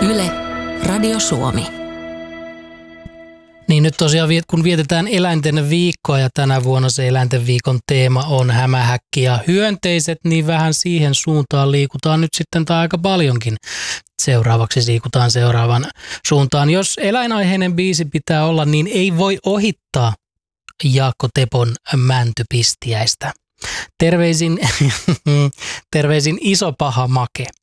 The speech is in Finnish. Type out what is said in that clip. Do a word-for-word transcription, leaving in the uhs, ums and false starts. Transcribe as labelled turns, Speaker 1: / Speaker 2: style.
Speaker 1: Yle, Radio Suomi.
Speaker 2: Niin nyt tosiaan kun vietetään eläinten viikkoa ja tänä vuonna se eläinten viikon teema on hämähäkki ja hyönteiset, niin vähän siihen suuntaan liikutaan nyt sitten tai aika paljonkin. Seuraavaksi liikutaan seuraavan suuntaan. Jos eläinaiheinen biisi pitää olla, niin ei voi ohittaa Jaakko Tepon Mäntypistiäistä. Terveisin, terveisin iso paha make.